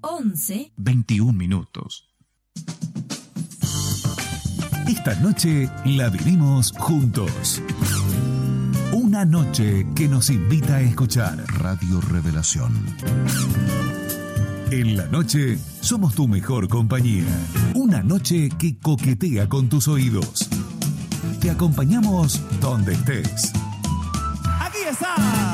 11:21. Esta noche la vivimos juntos. Una noche que nos invita a escuchar Radio Revelación. En la noche somos tu mejor compañía. Una noche que coquetea con tus oídos. Te acompañamos donde estés. Aquí está.